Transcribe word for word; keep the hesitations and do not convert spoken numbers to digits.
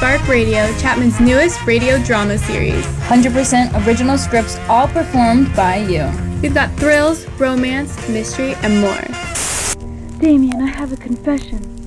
Spark Radio, Chapman's newest radio drama series. one hundred percent original scripts, all performed by you. We've got thrills, romance, mystery, and more. Damien, I have a confession.